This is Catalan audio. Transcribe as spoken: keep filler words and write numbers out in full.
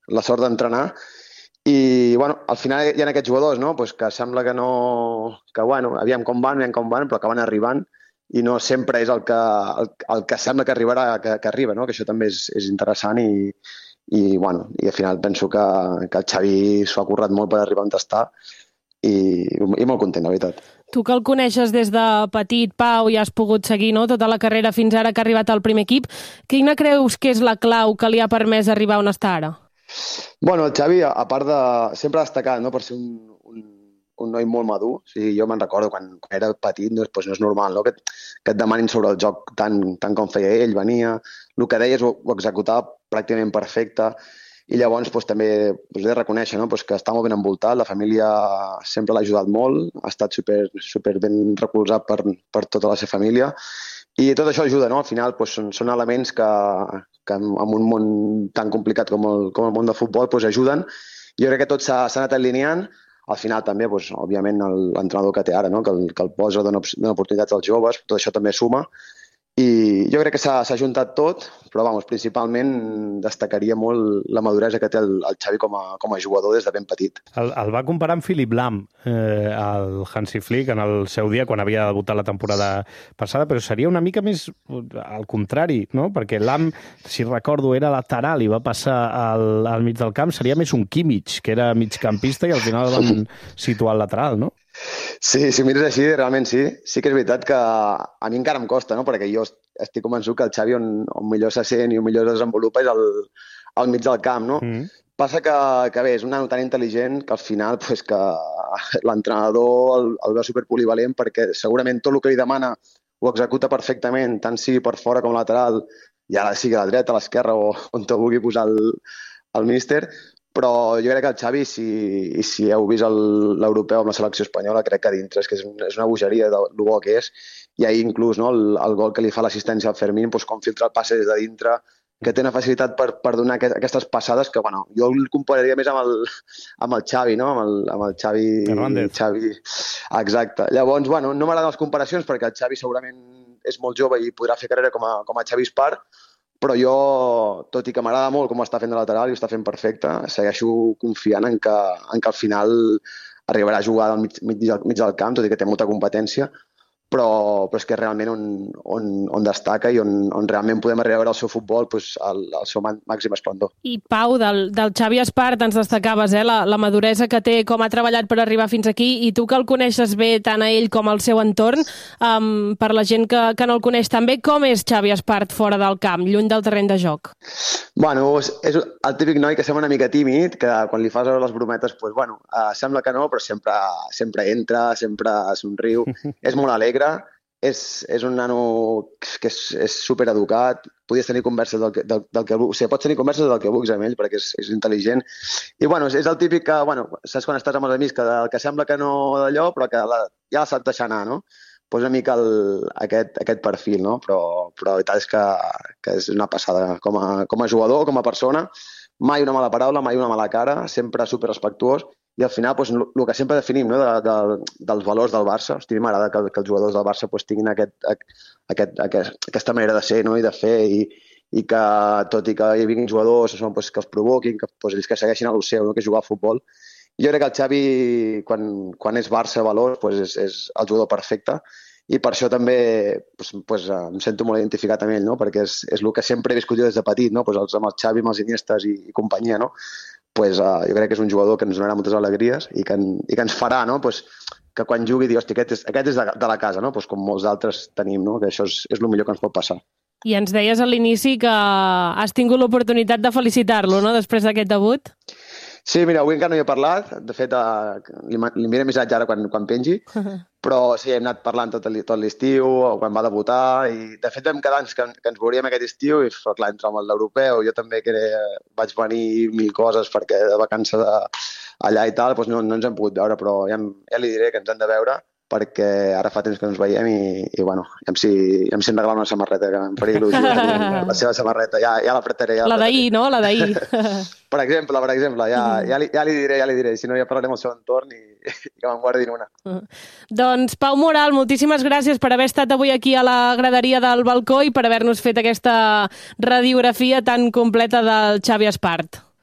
la sort d'entrenar. I, bueno, al final hi ha aquests jugadors, no?, pues que sembla que no... que, bueno, aviam com van, aviam com van, però acaben arribant i no sempre és el que, el, el que sembla que arribarà, que, que arriba, no?, que això també és, és interessant i, i, bueno, i al final penso que, que el Xavi s'ho ha currat molt per arribar on està i, i molt content, la veritat. Tu que el coneixes des de petit, Pau, i has pogut seguir, no?, tota la carrera fins ara que ha arribat al primer equip, quina creus que és la clau que li ha permès arribar on està ara? Bueno, el Xavi, a part de... sempre ha destacat, no?, per ser un, un, un noi molt madur. O sigui, jo me'n recordo quan, quan era petit, no, doncs no és normal, no?, que, que et demanin sobre el joc tant, tant com feia ell, venia, el que deies ho, ho executava pràcticament perfecte. I llavors doncs, també us he de reconèixer, no?, doncs, que està molt ben envoltat, la família sempre l'ha ajudat molt, ha estat super, super ben recolzat per, per tota la seva família i tot això ajuda, no?, al final doncs, són, són elements que, que en un món tan complicat com el, com el món del futbol doncs, ajuden. Jo crec que tot s'ha anat alineant. Al final també, doncs, òbviament, l'entrenador que té ara, no?, que el, que el posa, dona, dona oportunitats als joves, tot això també suma. I jo crec que s'ha juntat tot, però vamos, principalment destacaria molt la maduresa que té el, el Xavi com a, com a jugador des de ben petit. El, el va comparar amb Philipp Lahm, eh, el Hansi Flick, en el seu dia, quan havia debutat la temporada passada, però seria una mica més al contrari, no? Perquè Lahm, si recordo, era lateral i va passar al, al mig del camp, seria més un Kimmich, que era migcampista i al final el van situar al lateral, no? Sí, si mires així, realment sí. Sí que és veritat que a mi encara em costa, no?, perquè jo estic convençut que el Xavi on, on millor se sent i on millor es desenvolupa és al, al mig del camp, no? Mm. Passa que, que bé, és un nano tan intel·ligent que al final pues, que l'entrenador el, el veu superpolivalent perquè segurament tot el que li demana ho executa perfectament, tant sigui per fora com lateral, ja sigui a la dreta, a l'esquerra o on te vulgui posar el, el míster. Però jo crec que el Xavi, si, si heu vist l'europeu amb la selecció espanyola, crec que a dintre és que és, és una bogeria de lo bo que és. I ahir inclús no, el, el gol que li fa l'assistència al Fermín, doncs, com filtra el passe des de dintre, que té una facilitat per, per donar aquest, aquestes passades que, bueno, jo el compararia més amb el, amb el Xavi, no? Amb el, amb el Xavi... Hernández. Xavi. Exacte. Llavors, bueno, no m'agraden les comparacions perquè el Xavi segurament és molt jove i podrà fer carrera com a, com a Xavi Espart, però jo, tot i que m'agrada molt com ho està fent de lateral i ho està fent perfecte, segueixo confiant en que, en que al final arribarà a jugar al mig, mig, mig del camp, tot i que té molta competència, però, però és que realment on, on, on destaca i on, on realment podem arribar a veure el seu futbol doncs, al, al seu màxim esplendor. I Pau, del, del Xavi Espart ens destacaves eh, la, la maduresa que té, com ha treballat per arribar fins aquí, i tu que el coneixes bé tant a ell com al seu entorn, um, per la gent que, que no el coneix tan bé, com és Xavi Espart fora del camp, lluny del terreny de joc? Bueno, és, és el típic noi que sembla una mica tímid, que quan li fas veure les brometes, doncs, bueno, uh, sembla que no, però sempre, sempre entra, sempre somriu, és molt alegre. És, és un nano que és, és supereducat, podies tenir converses del que, del, del que... O sigui, pots tenir converses del que vulguis amb ell, perquè és, és intel·ligent. I, bueno, és el típic que, bueno, saps quan estàs amb els amics, que, que sembla que no d'allò, però que la, ja la sap deixar anar, no? Pues una mica el, aquest, aquest perfil, no? Però, però la veritat és que, que és una passada. Com a, com a jugador, com a persona, mai una mala paraula, mai una mala cara, sempre superrespectuós. I al final, doncs, el que sempre definim, no? de, de, dels valors del Barça. Hosti, m'agrada que, que els jugadors del Barça doncs, tinguin aquest, aquest, aquest, aquesta manera de ser, no? I de fer, i, i que tot i que hi vinguin jugadors doncs, que els provoquin, que, doncs, ells que segueixin el seu, no? Que és jugar a futbol. I jo crec que el Xavi, quan, quan és Barça valors, doncs, és, és el jugador perfecte, i per això també doncs, doncs, em sento molt identificat amb ell, no? Perquè és, és el que sempre he viscut jo des de petit, no? Doncs, amb el Xavi, amb els Iniestes i, i companyia, no? Pues, uh, jo crec que és un jugador que ens donarà moltes alegries i que, i que ens farà, no? Pues, que quan jugui digui, hosti, aquest és, aquest és de, de la casa, no? Pues, com molts d'altres tenim, no? Que això és, és el millor que ens pot passar. I ens deies a l'inici que has tingut l'oportunitat de felicitar-lo, no?, després d'aquest debut. Sí, mira, avui encara no hi he parlat. De fet, uh, li, li enviaré missatge ara quan, quan pengi. Però sí, hem anat parlant tot, tot l'estiu, quan va debutar, i de fet vam quedar que, que ens veuríem aquest estiu, i però, clar, entre amb l'europeu, jo també que era, vaig venir mil coses perquè de vacances allà i tal, doncs no, no ens hem pogut veure, però ja, ja li diré que ens hem de veure, perquè ara fa temps que no ens veiem i, i bueno, ja em si, ja em si em regala una samarreta, que em faria il·lusió, la seva samarreta, ja, ja l'apretaré. Ja la d'ahir, no? La d'ahir. Per exemple, per exemple, ja, ja, li, ja li diré, ja li diré, si no ja parlarem al seu entorn i, i que me'n guardin una. Uh. Doncs Pau Moral, moltíssimes gràcies per haver estat avui aquí a la graderia del balcó i per haver-nos fet aquesta radiografia tan completa del Xavi Espart.